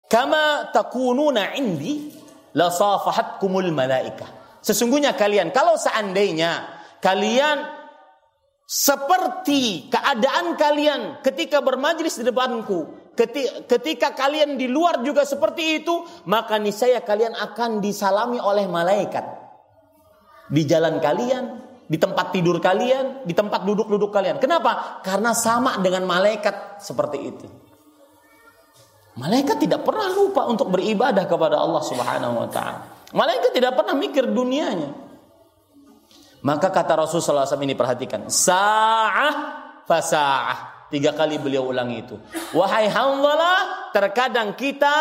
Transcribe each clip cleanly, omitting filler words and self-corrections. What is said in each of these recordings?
Kama takununa indi la safahatkumul malaikah. Sesungguhnya kalian, kalau seandainya kalian seperti keadaan kalian ketika bermajlis di depanku, ketika kalian di luar juga seperti itu, maka niscaya kalian akan disalami oleh malaikat. Di jalan kalian, di tempat tidur kalian, di tempat duduk-duduk kalian. Kenapa? Karena sama dengan malaikat seperti itu. Malaikat tidak pernah lupa untuk beribadah kepada Allah Subhanahu wa ta'ala. Malaikat tidak pernah mikir dunianya. Maka kata Rasulullah SAW ini, perhatikan, sa'ah fasa'ah. 3 kali beliau ulangi itu. Wahai Hanzalah, terkadang kita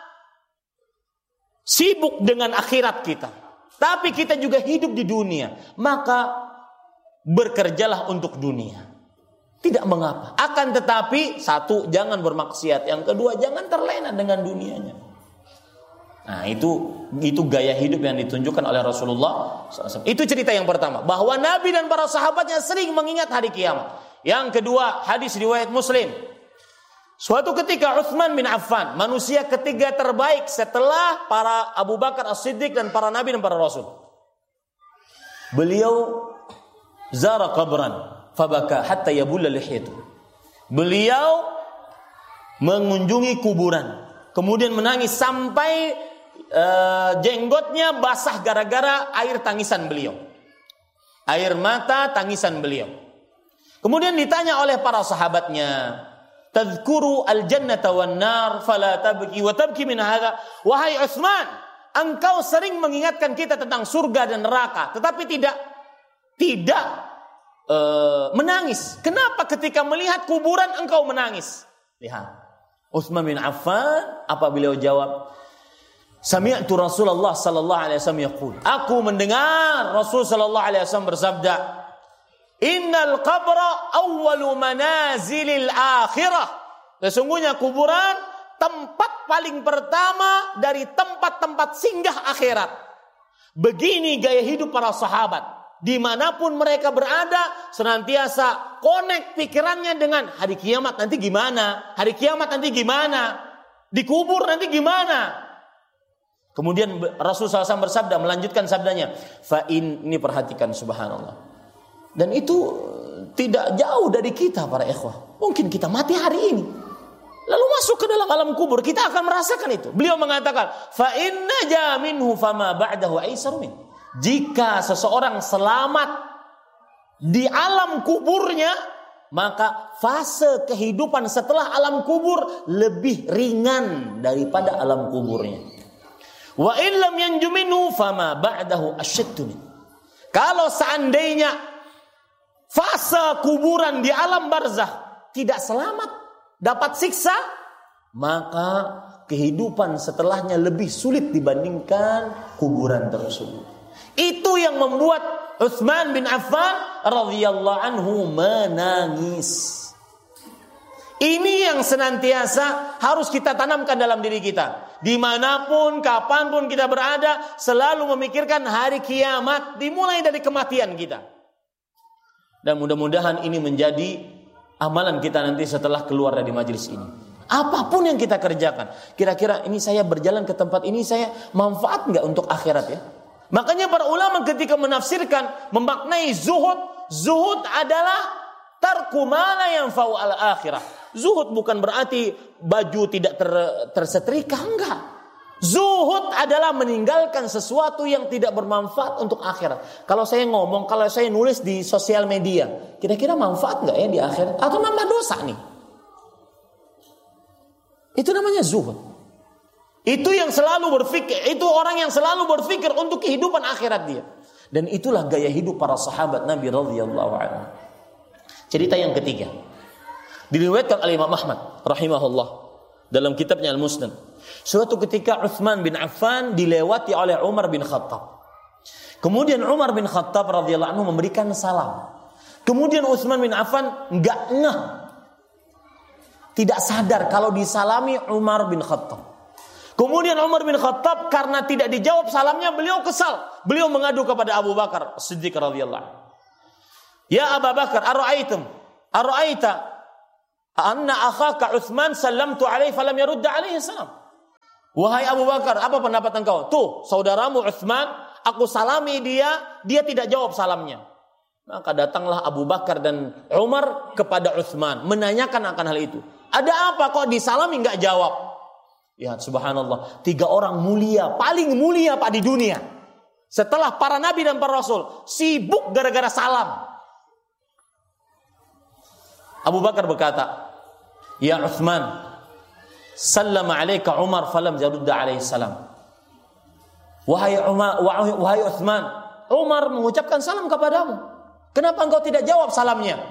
sibuk dengan akhirat kita, tapi kita juga hidup di dunia. Maka bekerjalah untuk dunia. Tidak mengapa. Akan tetapi, 1, jangan bermaksiat. Yang kedua, jangan terlena dengan dunianya. Nah, itu gaya hidup yang ditunjukkan oleh Rasulullah SAW. Itu cerita yang pertama, bahwa Nabi dan para sahabatnya sering mengingat hari kiamat. Yang kedua, hadis riwayat Muslim. Suatu ketika Utsman bin Affan, manusia ketiga terbaik setelah para Abu Bakar As-Siddiq dan para Nabi dan para Rasul, beliau zara qabran fabaka hatta yabulla lihyatu. Beliau mengunjungi kuburan, kemudian menangis sampai jenggotnya basah gara-gara air tangisan beliau, air mata tangisan beliau. Kemudian ditanya oleh para sahabatnya, tadhkuru al-jannata wan nar fala tabki wa tabki min hadha. Wahai Utsman, engkau sering mengingatkan kita tentang surga dan neraka, tetapi tidak menangis. Kenapa ketika melihat kuburan engkau menangis? Lihat, Utsman bin Affan, apa beliau jawab? Sami'tu Rasulullah sallallahu alaihi wasallam yaqul. Aku mendengar Rasul sallallahu alaihi wasallam bersabda, Innal qabra awwalu manazilil akhirah. Sesungguhnya kuburan tempat paling pertama dari tempat-tempat singgah akhirat. Begini gaya hidup para sahabat. Dimanapun mereka berada, senantiasa connect pikirannya dengan hari kiamat nanti gimana, hari kiamat nanti gimana, di kubur nanti gimana. Kemudian Rasulullah SAW bersabda, melanjutkan sabdanya, ini perhatikan, subhanallah. Dan itu tidak jauh dari kita para ikhwah. Mungkin kita mati hari ini, lalu masuk ke dalam alam kubur, kita akan merasakan itu. Beliau mengatakan, fa inna jaminhu fama ba'dahu aisar min. Jika seseorang selamat di alam kuburnya, maka fase kehidupan setelah alam kubur lebih ringan daripada alam kuburnya. Wa in lam yanju minhu fama ba'dahu asyaddu min. Kalau seandainya fase kuburan di alam barzakh tidak selamat, dapat siksa, maka kehidupan setelahnya lebih sulit dibandingkan kuburan tersebut. Itu yang membuat Utsman bin Affan radhiyallahu anhu menangis. Ini yang senantiasa harus kita tanamkan dalam diri kita. Dimanapun, kapanpun kita berada, selalu memikirkan hari kiamat, dimulai dari kematian kita. Dan mudah-mudahan ini menjadi amalan kita nanti setelah keluar dari majelis ini. Apapun yang kita kerjakan, kira-kira ini saya berjalan ke tempat ini, saya manfaat enggak untuk akhirat ya? Makanya para ulama ketika menafsirkan, memaknai zuhud adalah tarku ma la yanfa'u al akhirah. Zuhud bukan berarti baju tidak tersetrika, enggak. Zuhud adalah meninggalkan sesuatu yang tidak bermanfaat untuk akhirat. Kalau saya ngomong, kalau saya nulis di sosial media, kira-kira manfaat enggak ya di akhirat? Atau nambah dosa nih? Itu namanya zuhud. Itu yang selalu berpikir, itu orang yang selalu berpikir untuk kehidupan akhirat dia. Dan itulah gaya hidup para sahabat Nabi radhiyallahu anhu. Cerita yang ketiga diriwayatkan oleh Imam Ahmad rahimahullah dalam kitabnya Al-Musnad. Suatu ketika Utsman bin Affan dilewati oleh Umar bin Khattab. Kemudian Umar bin Khattab radhiyallahu anhu memberikan salam. Kemudian Utsman bin Affan enggak ngeh, tidak sadar kalau disalami Umar bin Khattab. Kemudian Umar bin Khattab karena tidak dijawab salamnya, beliau kesal. Beliau mengadu kepada Abu Bakar Siddiq radhiyallahu anhu. Ya Abu Bakar, ara'aita anna akhaka Utsman sallamtu alaihi falam yarudda alaihi salam. Wahai Abu Bakar, apa pendapat engkau? Tuh, saudaramu Utsman, aku salami dia tidak jawab salamnya. Maka datanglah Abu Bakar dan Umar kepada Utsman, menanyakan akan hal itu. Ada apa kok disalami enggak jawab? Ya subhanallah, 3 orang mulia, paling mulia Pak di dunia. Setelah para nabi dan para rasul, sibuk gara-gara salam. Abu Bakar berkata, "Ya Utsman, sallama alaika Umar falam yarudda alaihi salam." Wahai Utsman, Umar mengucapkan salam kepadamu. Kenapa engkau tidak jawab salamnya?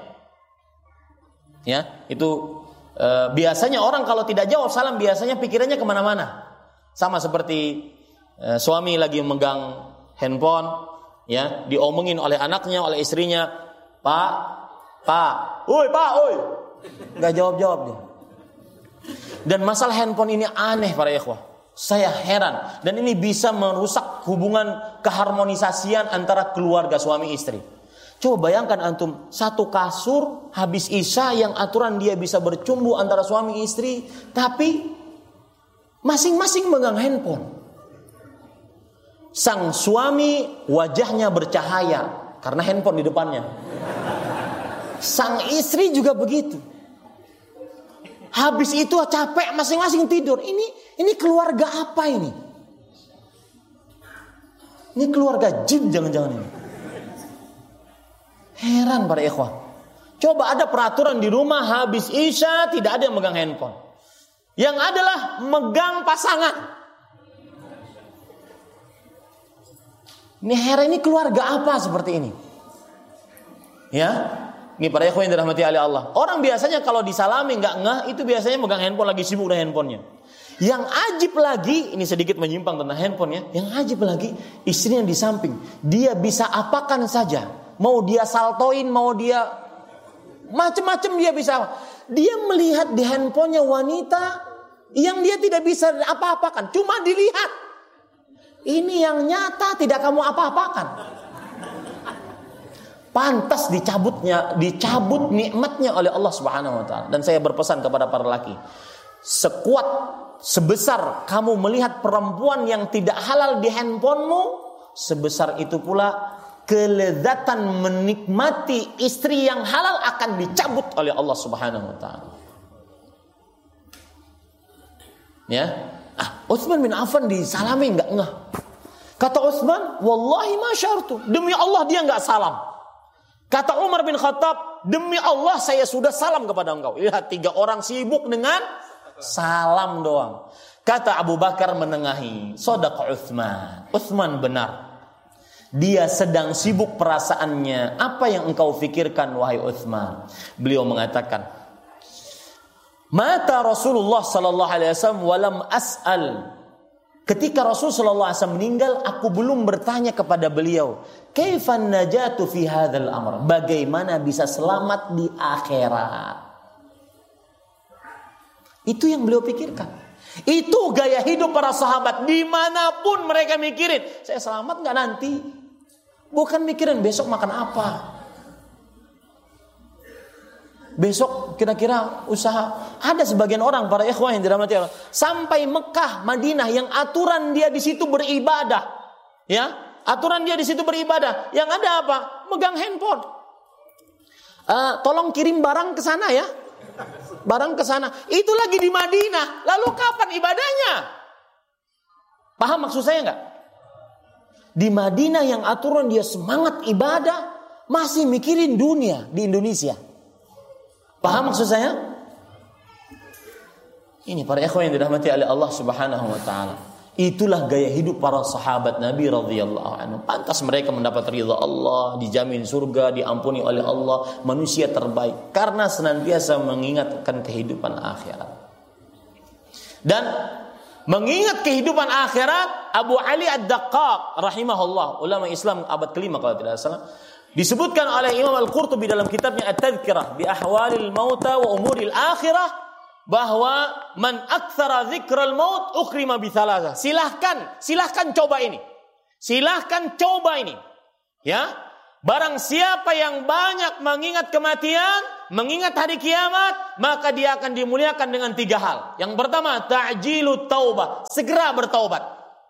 Ya, itu biasanya orang kalau tidak jawab salam biasanya pikirannya kemana-mana. Sama seperti suami lagi memegang handphone, ya, diomongin oleh anaknya, oleh istrinya, Pak, oi, nggak jawab dia. Dan masalah handphone ini aneh para ikhwah. Saya heran, dan ini bisa merusak hubungan keharmonisasian antara keluarga suami istri. Coba bayangkan antum, satu kasur habis isya yang aturan dia bisa bercumbu antara suami istri, tapi masing-masing megang handphone. Sang suami wajahnya bercahaya karena handphone di depannya. Sang istri juga begitu. Habis itu capek, masing-masing tidur. Ini keluarga apa ini? Ini keluarga jin jangan-jangan ini. Heran para ikhwah. Coba ada peraturan di rumah habis isya tidak ada yang megang handphone. Yang adalah megang pasangan. Ini heran, ini keluarga apa seperti ini? Ya, ini para ikhwah yang dirahmati oleh Allah. Orang biasanya kalau disalami nggak ngeh, itu biasanya megang handphone, lagi sibuk dengan handphonenya. Yang ajib lagi, ini sedikit menyimpang tentang handphonenya. Yang ajib lagi, istrinya di samping. Dia bisa apakan saja. Mau dia saltoin, mau dia macam-macam dia bisa. Dia melihat di handphonenya wanita yang dia tidak bisa apa-apakan, cuma dilihat. Ini yang nyata tidak kamu apa-apakan. Pantas dicabut nikmatnya oleh Allah Subhanahu wa taala. Dan saya berpesan kepada para laki, sebesar kamu melihat perempuan yang tidak halal di handphonemu, sebesar itu pula kelezatan menikmati istri yang halal akan dicabut oleh Allah Subhanahu wa taala. Ya. Utsman bin Affan disalami enggak ngeh. Kata Utsman, "Wallahi ma syartu." Demi Allah dia enggak salam. Kata Umar bin Khattab, "Demi Allah saya sudah salam kepada engkau." Lihat 3 orang sibuk dengan salam doang. Kata Abu Bakar menengahi, "Shadaqa Utsman." Utsman benar. Dia sedang sibuk perasaannya. Apa yang engkau fikirkan wahai Utsman? Beliau mengatakan, "Mata Rasulullah sallallahu alaihi wasallam walam as'al." Ketika Rasul sallallahu alaihi wasallam meninggal, aku belum bertanya kepada beliau, "Kaifan najatu fi hadzal amr?" Bagaimana bisa selamat di akhirat? Itu yang beliau pikirkan. Itu gaya hidup para sahabat. Dimanapun mereka mikirin, saya selamat gak nanti? Bukan mikirin besok makan apa, besok kira-kira usaha. Ada sebagian orang para ikhwah yang dirahmati Allah, sampai Mekah, Madinah yang aturan dia di situ beribadah, ya, aturan dia di situ beribadah. Yang ada apa? Megang handphone. Tolong kirim barang ke sana ya. Barang ke sana. Itu lagi di Madinah. Lalu kapan ibadahnya? Paham maksud saya enggak? Di Madinah yang aturan dia semangat ibadah, masih mikirin dunia di Indonesia. Paham maksud saya? Ini para ikhwan yang dirahmati oleh Allah Subhanahu wa taala. Itulah gaya hidup para sahabat Nabi radhiyallahu anhu. Pantas mereka mendapat ridha Allah, dijamin surga, diampuni oleh Allah, manusia terbaik karena senantiasa mengingatkan kehidupan akhirat. Dan mengingat kehidupan akhirat, Abu Ali Ad-Daqqaq rahimahullah, ulama Islam abad ke-5 kalau tidak salah, disebutkan oleh Imam Al-Qurtubi dalam kitabnya At-Tadhkirah bi Ahwalil Mauta wa Umuril Akhirah, bahwa man aktsara dzikral maut ukrima bi thalatha. Silahkan coba ini. Silahkan coba ini. Ya. Barang siapa yang banyak mengingat kematian, mengingat hari kiamat, maka dia akan dimuliakan dengan 3 hal. Yang pertama, ta'jilut taubah, segera bertaubat.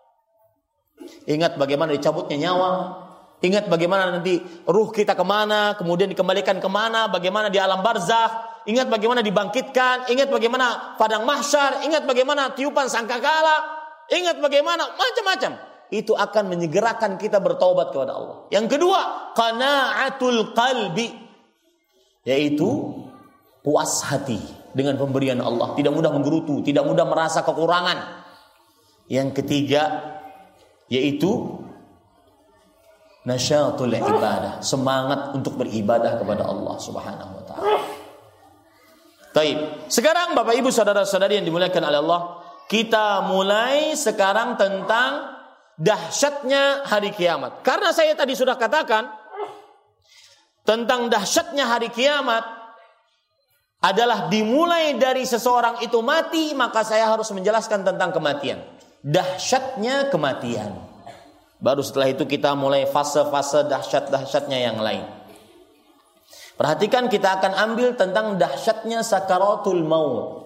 Ingat bagaimana dicabutnya nyawa, ingat bagaimana nanti ruh kita kemana, kemudian dikembalikan kemana, bagaimana di alam barzakh, ingat bagaimana dibangkitkan, ingat bagaimana padang mahsyar, ingat bagaimana tiupan sangkakala, ingat bagaimana macam-macam. Itu akan menyegerakan kita bertaubat kepada Allah. Yang kedua, qana'atul qalbi, yaitu puas hati dengan pemberian Allah, tidak mudah menggerutu, tidak mudah merasa kekurangan. Yang ketiga, yaitu nasyatul ibadah, semangat untuk beribadah kepada Allah Subhanahu wa taala. Baik, sekarang Bapak Ibu saudara-saudari yang dimuliakan oleh Allah, kita mulai sekarang tentang dahsyatnya hari kiamat. Karena saya tadi sudah katakan tentang dahsyatnya hari kiamat adalah dimulai dari seseorang itu mati, maka saya harus menjelaskan tentang kematian. Dahsyatnya kematian. Baru setelah itu kita mulai fase-fase dahsyat-dahsyatnya yang lain. Perhatikan, kita akan ambil tentang dahsyatnya sakaratul maut.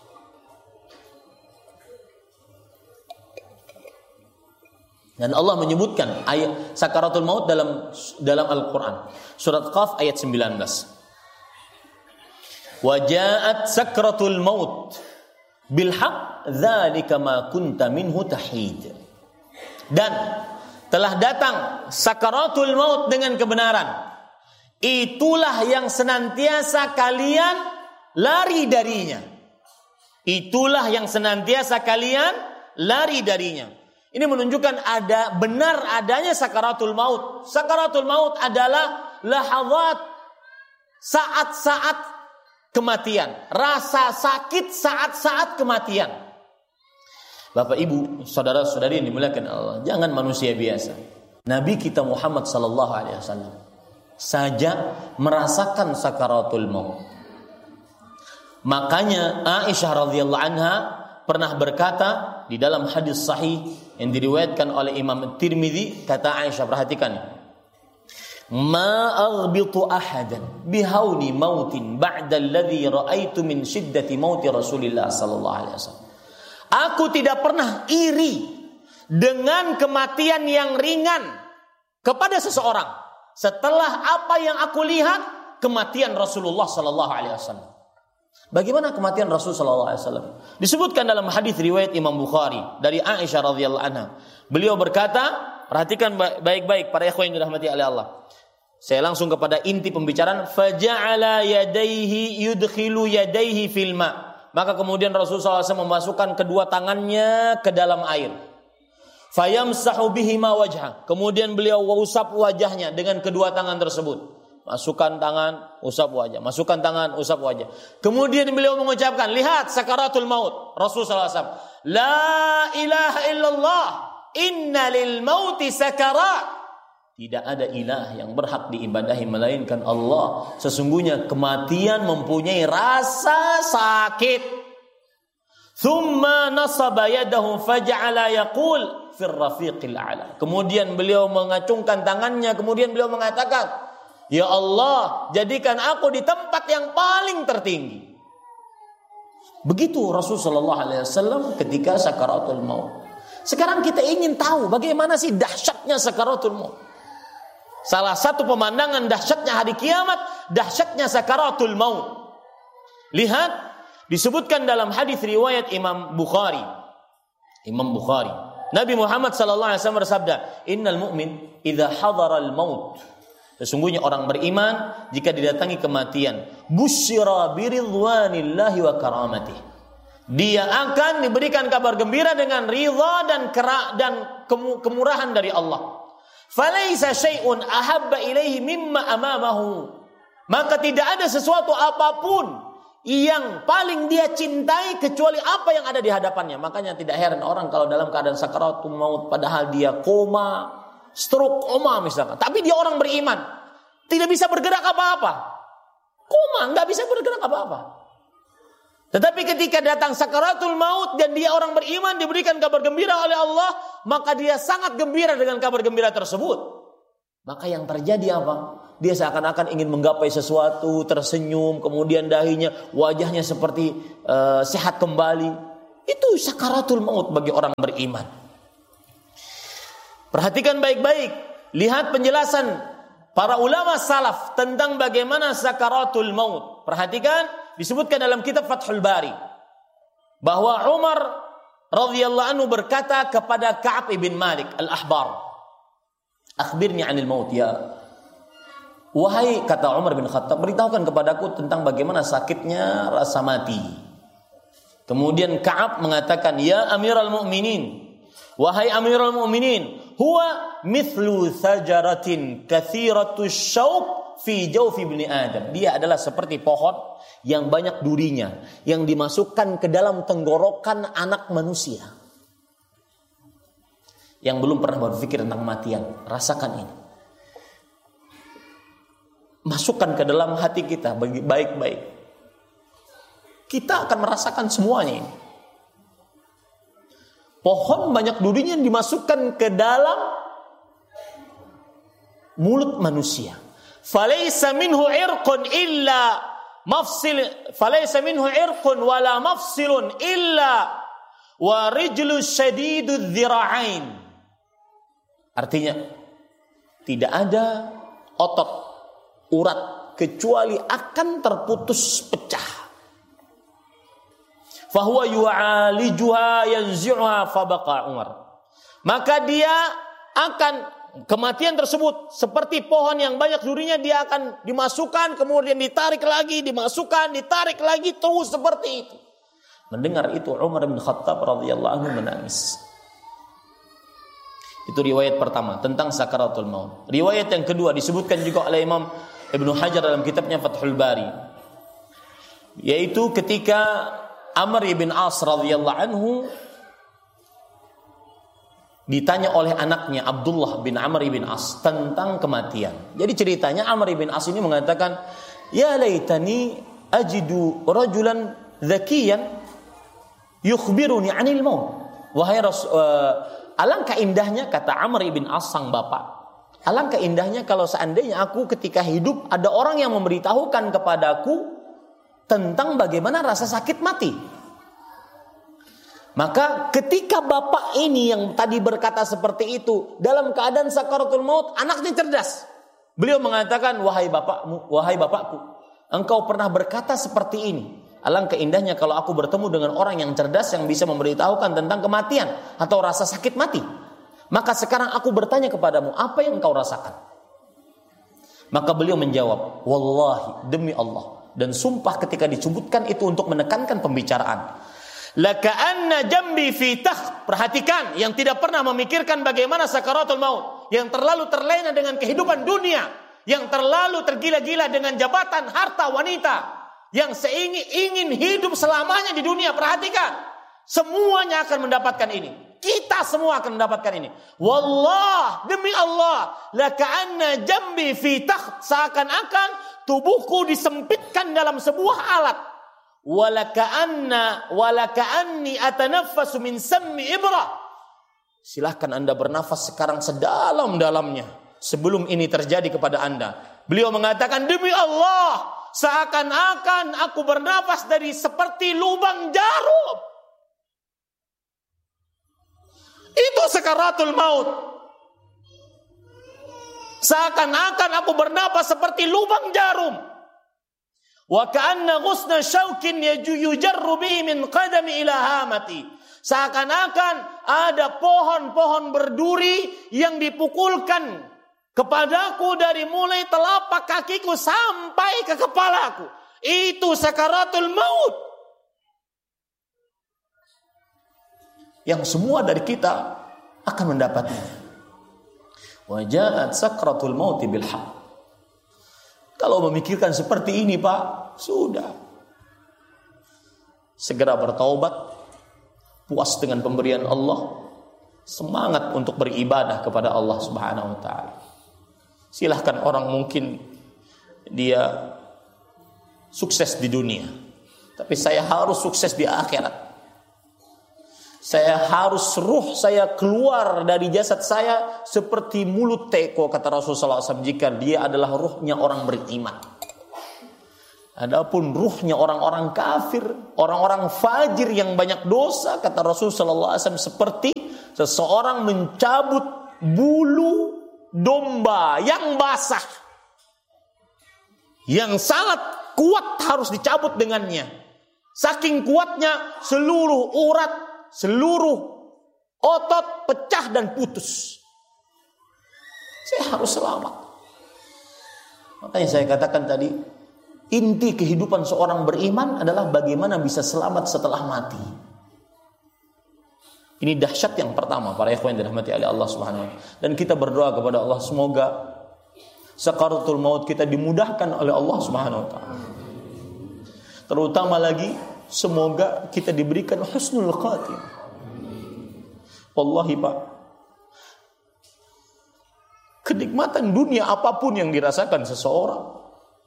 Dan Allah menyebutkan ayat sakaratul maut dalam Al-Qur'an. Surat Qaf ayat 19. Wa ja'at sakratul maut bil haqq dzalika ma kunta minhu tahid. Dan telah datang sakaratul maut dengan kebenaran. Itulah yang senantiasa kalian lari darinya. Itulah yang senantiasa kalian lari darinya. Ini menunjukkan benar adanya sakaratul maut. Sakaratul maut adalah lahazat, saat-saat kematian, rasa sakit saat-saat kematian. Bapak Ibu, saudara-saudari yang dimuliakan Allah, jangan manusia biasa. Nabi kita Muhammad sallallahu alaihi wasallam saja merasakan sakaratul maut. Makanya Aisyah radhiyallahu anha pernah berkata di dalam hadis sahih yang diriwayatkan oleh Imam Tirmidzi, kata Aisyah, perhatikan, ma aghbitu ahadan bihauni mautin ba'da alladhi ra'aitu min shiddati mauti Rasulillah sallallahu alaihi wasallam. Aku tidak pernah iri dengan kematian yang ringan kepada seseorang setelah apa yang aku lihat kematian Rasulullah sallallahu alaihi wasallam. Bagaimana kematian Rasul sallallahu alaihi wasallam? Disebutkan dalam hadis riwayat Imam Bukhari dari Aisyah radhiyallahu anha. Beliau berkata, perhatikan baik-baik para ikhwan yang dirahmati oleh Allah. Saya langsung kepada inti pembicaraan, faja'ala yadayhi yudkhilu yadayhi fil ma. Maka kemudian Rasul sallallahu alaihi wasallam memasukkan kedua tangannya ke dalam air. Fayamsahu bihima wajha. Kemudian beliau usap wajahnya dengan kedua tangan tersebut. Masukkan tangan, usap wajah. Masukkan tangan, usap wajah. Kemudian beliau mengucapkan, lihat sakaratul maut. Rasul sallallahu alaihi wasallam, la ilaha illallah, inna lil mauti sakarat. Tidak ada ilah yang berhak diibadahi melainkan Allah. Sesungguhnya kematian mempunyai rasa sakit. Thumma nasaba yadahu faja'ala yaqul fir rafiqil a'la. Kemudian beliau mengacungkan tangannya, kemudian beliau mengatakan, ya Allah, jadikan aku di tempat yang paling tertinggi. Begitu Rasulullah sallallahu alaihi wasallam ketika sakaratul maut. Sekarang kita ingin tahu bagaimana sih dahsyatnya sakaratul maut. Salah satu pemandangan dahsyatnya hari kiamat, dahsyatnya sakaratul maut. Lihat, disebutkan dalam hadis riwayat Imam Bukhari. Nabi Muhammad sallallahu alaihi wasallam bersabda, "Innal mu'min idza hadara al-maut." Sesungguhnya orang beriman jika didatangi kematian, busyira biridwanillahi wa karamatih. Dia akan diberikan kabar gembira dengan ridha dan kemurahan dari Allah. Falaisa syai'un ahabba ilaihi mimma amamahu. Maka tidak ada sesuatu apapun yang paling dia cintai kecuali apa yang ada di hadapannya. Makanya tidak heran orang kalau dalam keadaan sakaratul maut padahal dia koma, stroke, koma misalkan, tapi dia orang beriman, tidak bisa bergerak apa-apa, koma, nggak bisa bergerak apa-apa. Tetapi ketika datang sakaratul maut dan dia orang beriman diberikan kabar gembira oleh Allah, maka dia sangat gembira dengan kabar gembira tersebut. Maka yang terjadi apa? dia seakan-akan ingin menggapai sesuatu, tersenyum, kemudian dahinya, wajahnya seperti sehat kembali. Itu sakaratul maut bagi orang beriman. Perhatikan baik-baik, lihat penjelasan para ulama salaf tentang bagaimana sakaratul maut. Perhatikan, disebutkan dalam kitab Fathul Bari bahwa Umar radhiyallahu anhu berkata kepada Ka'ab ibn Malik al-Ahbar, "Akhbirni 'anil maut ya." Wahai, kata Umar bin Khattab, beritahukan kepadaku tentang bagaimana sakitnya rasa mati. Kemudian Ka'ab mengatakan, "Ya Amirul Mu'minin, wahai Amirul Mu'minin, huwa mithlu sajaratin katsiratus syauq fi jawfi ibni Adam." Dia adalah seperti pohon yang banyak durinya, yang dimasukkan ke dalam tenggorokan anak manusia. Yang belum pernah berpikir tentang kematian, rasakan ini. Masukkan ke dalam hati kita baik-baik. Kita akan merasakan semuanya ini. Pohon banyak durinya yang dimasukkan ke dalam mulut manusia. Falaysa minhu irqun illa mafsil, falaysa minhu irqun wala mafsilun illa wa rijlu syadidudz dzira'ain. Artinya tidak ada otot urat kecuali akan terputus pecah. Fahuwa yu'alijuha yanzi'uha fabaqa Umar. Maka dia akan, kematian tersebut seperti pohon yang banyak durinya, dia akan dimasukkan kemudian ditarik lagi, dimasukkan, ditarik lagi, terus seperti itu. Mendengar itu Umar bin Khattab radhiyallahu anhu menangis. Itu riwayat pertama tentang sakaratul maut. Riwayat yang kedua disebutkan juga oleh Imam Ibnu Hajar dalam kitabnya Fathul Bari, yaitu ketika Amr bin As radhiyallahu anhu ditanya oleh anaknya Abdullah bin Amr bin As tentang kematian. Jadi ceritanya Amr bin As ini mengatakan, "Ya laitani ajidu rajulan dzakiyan yukhbiruni 'anil maut." Wahai alangkah indahnya, kata Amr bin As sang bapak, alangkah indahnya kalau seandainya aku ketika hidup ada orang yang memberitahukan kepadaku tentang bagaimana rasa sakit mati. Maka ketika bapak ini yang tadi berkata seperti itu dalam keadaan sakaratul maut, anaknya cerdas. Beliau mengatakan, "Wahai bapakku, engkau pernah berkata seperti ini. Alangkah indahnya kalau aku bertemu dengan orang yang cerdas yang bisa memberitahukan tentang kematian atau rasa sakit mati. Maka sekarang aku bertanya kepadamu, apa yang engkau rasakan?" Maka beliau menjawab, "Wallahi, demi Allah." Dan sumpah ketika disebutkan itu untuk menekankan pembicaraan. "Laka'anna jambi fi takh." Perhatikan, yang tidak pernah memikirkan bagaimana sakaratul maut, yang terlalu terlena dengan kehidupan dunia, yang terlalu tergila-gila dengan jabatan, harta, wanita, yang ingin hidup selamanya di dunia. Perhatikan, semuanya akan mendapatkan ini. Kita semua akan mendapatkan ini. Wallah, demi Allah, laka'anna jambi fi takh, seakan-akan tubuhku disempitkan dalam sebuah alat. Walaka'anni atanaffasu min sammi ibrah. Silahkan Anda bernafas sekarang sedalam-dalamnya sebelum ini terjadi kepada Anda. Beliau mengatakan, "Demi Allah, seakan-akan aku bernafas dari seperti lubang jarum." Itu sakaratul maut. Seakan-akan aku bernapas seperti lubang jarum. Wa ka'anna ghusna syaukin yujarru bihi min qadami ila hamati. Seakan-akan ada pohon-pohon berduri yang dipukulkan kepadaku dari mulai telapak kakiku sampai ke kepalaku. Itu sakaratul maut. Yang semua dari kita akan mendapatnya. Wa ja'at sakratul mauti bil haqq. Kalau memikirkan seperti ini, Pak, sudah. Segera bertaubat, puas dengan pemberian Allah, semangat untuk beribadah kepada Allah Subhanahu wa taala. Silahkan orang mungkin dia sukses di dunia, tapi saya harus sukses di akhirat. ruh saya keluar dari jasad saya seperti mulut teko, kata Rasulullah SAW, jika dia adalah ruhnya orang beriman. Adapun ruhnya orang-orang kafir, orang-orang fajir yang banyak dosa, kata Rasulullah SAW, seperti seseorang mencabut bulu domba yang basah, yang sangat kuat harus dicabut dengannya. Saking kuatnya seluruh urat, seluruh otot pecah dan putus. Saya harus selamat. Makanya saya katakan tadi, inti kehidupan seorang beriman adalah bagaimana bisa selamat setelah mati. Ini dahsyat yang pertama, para ikhwan yang dirahmati oleh Allah Subhanahu wa taala. Dan kita berdoa kepada Allah semoga sakaratul maut kita dimudahkan oleh Allah Subhanahu wa taala. Terutama lagi semoga kita diberikan husnul khatimah. Wallahi Pak, kenikmatan dunia apapun yang dirasakan seseorang,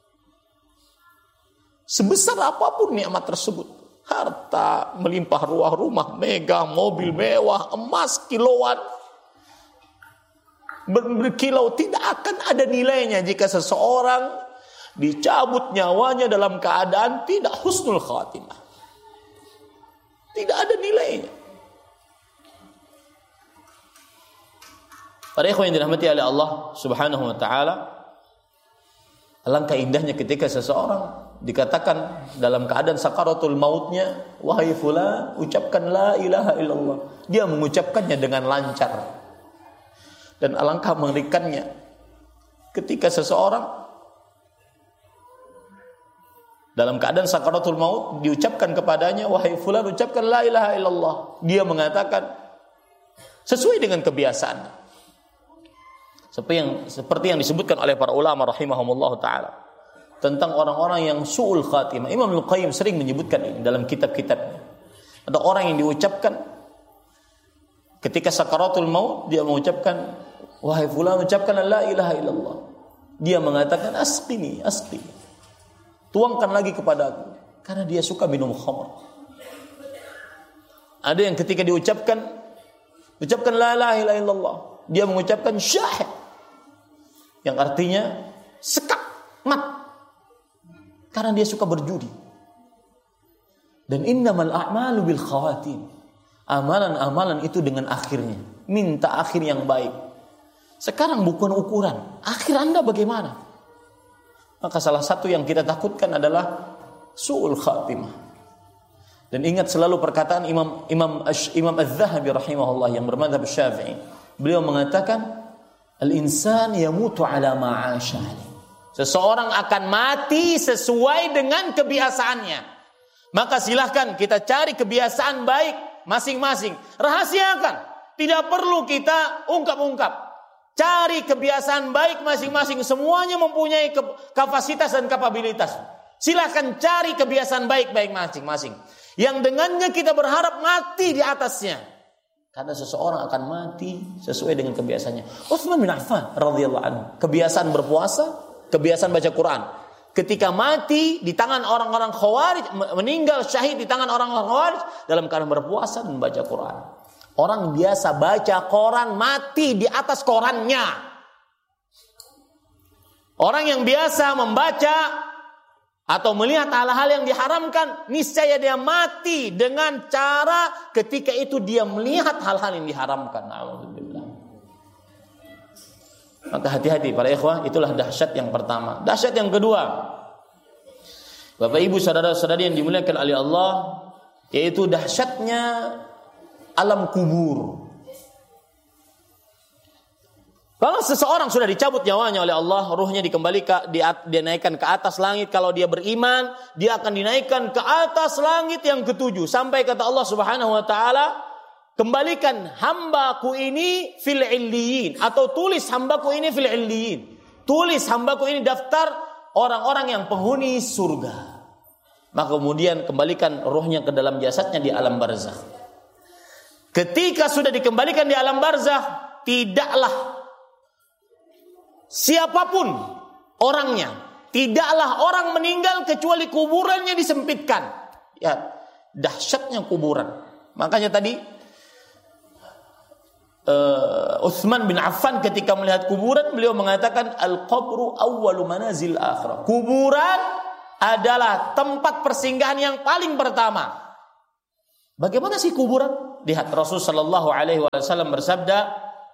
sebesar apapun nikmat tersebut, harta melimpah ruah, rumah megah, mobil mewah, emas kiloan berkilau, tidak akan ada nilainya jika seseorang dicabut nyawanya dalam keadaan tidak husnul khatimah. Tidak ada nilainya. Para ikhwan yang dirahmati oleh Allah Subhanahu wa taala, alangkah indahnya ketika seseorang dikatakan dalam keadaan sakaratul mautnya, wahai fulan, ucapkan la ilaha illallah. Dia mengucapkannya dengan lancar. Dan alangkah mengerikannya ketika seseorang dalam keadaan sakaratul maut diucapkan kepadanya, wahai fulan, ucapkan la ilaha illallah. Dia mengatakan sesuai dengan kebiasaan. Seperti yang disebutkan oleh para ulama rahimahumullah ta'ala tentang orang-orang yang su'ul khatimah. Imam Al-Qayyim sering menyebutkan ini dalam kitab-kitabnya. Ada orang yang diucapkan ketika sakaratul maut, dia mengucapkan, wahai fulan, ucapkan la ilaha illallah. Dia mengatakan asqini, tuangkan lagi kepadaku, karena dia suka minum khamr. Ada yang ketika diucapkan la ilaha illallah, dia mengucapkan syahid, yang artinya sekak, mat, karena dia suka berjudi. Dan innamal a'malu bil khawatim, amalan-amalan itu dengan akhirnya. Minta akhir yang baik. Sekarang bukan ukuran akhir Anda bagaimana. Maka salah satu yang kita takutkan adalah su'ul khatimah. Dan ingat selalu perkataan Imam Az-Zahabi rahimahullah yang bermadzhab Syafi'i. Beliau mengatakan, al-insan yamutu ala ma'asha. Seseorang akan mati sesuai dengan kebiasaannya. Maka silahkan kita cari kebiasaan baik masing-masing. Rahasiakan. Tidak perlu kita ungkap-ungkap. Cari kebiasaan baik masing-masing. Semuanya mempunyai kapasitas dan kapabilitas. Silahkan cari kebiasaan baik-baik masing-masing. Yang dengannya kita berharap mati di atasnya. Karena seseorang akan mati sesuai dengan kebiasaannya. Utsman bin Affan radhiyallahu anhu, kebiasaan berpuasa, kebiasaan baca Quran. Ketika mati di tangan orang-orang Khawarij, meninggal syahid di tangan orang-orang Khawarij dalam keadaan berpuasa dan baca Quran. Orang biasa baca koran mati di atas korannya. Orang yang biasa membaca atau melihat hal-hal yang diharamkan, niscaya dia mati dengan cara ketika itu dia melihat hal-hal yang diharamkan. Alhamdulillah. Maka hati-hati para ikhwah, itulah dahsyat yang pertama. Dahsyat yang kedua, Bapak Ibu saudara-saudari yang dimuliakan oleh Allah, yaitu dahsyatnya alam kubur. Kalau seseorang sudah dicabut nyawanya oleh Allah, ruhnya dinaikkan ke atas langit. Kalau dia beriman, dia akan dinaikkan ke atas langit yang ketujuh. Sampai kata Allah Subhanahu wa ta'ala, kembalikan hambaku ini fil illiyin. Atau tulis hambaku ini fil illiyin. Tulis hambaku ini daftar orang-orang yang penghuni surga. Maka kemudian kembalikan ruhnya ke dalam jasadnya di alam barzakh. Ketika sudah dikembalikan di alam barzakh, tidaklah siapapun orangnya, tidaklah orang meninggal kecuali kuburannya disempitkan. Ya, dahsyatnya kuburan. Makanya tadi Utsman bin Affan ketika melihat kuburan, beliau mengatakan al-qabru awwalu manazil akhirah. Kuburan adalah tempat persinggahan yang paling pertama. Bagaimana sih kuburan? Lihat Rasul sallallahu alaihi wasallam bersabda,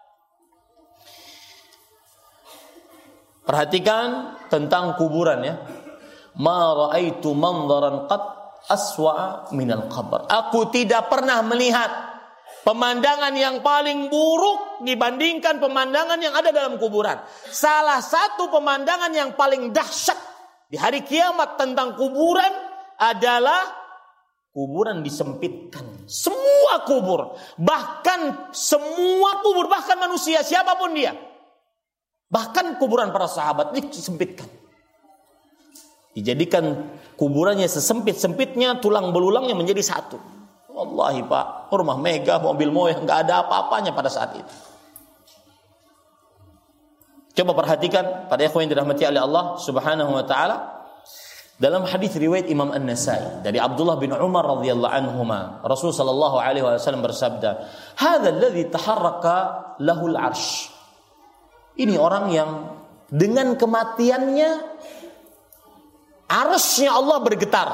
perhatikan tentang kuburan ya. Ma ra'aitu manzaran qat aswa'a minal qabr. Aku tidak pernah melihat pemandangan yang paling buruk dibandingkan pemandangan yang ada dalam kuburan. Salah satu pemandangan yang paling dahsyat di hari kiamat tentang kuburan adalah kuburan disempitkan. Semua kubur, bahkan semua kubur, bahkan manusia siapapun dia. Bahkan kuburan para sahabat disempitkan. Dijadikan kuburannya sesempit-sempitnya, tulang belulangnya menjadi satu. Wallahi Pak, rumah megah, mobil mewah, nggak ada apa-apanya pada saat itu. Coba perhatikan pada ikhwan yang dirahmati oleh Allah Subhanahu wa taala, dalam hadis riwayat Imam An-Nasai dari Abdullah bin Umar radhiyallahu anhuma, Rasul sallallahu alaihi wasallam bersabda, "Hadzal ladzi taharraka lahul 'arsy." Ini orang yang dengan kematiannya arsy-Nya Allah bergetar.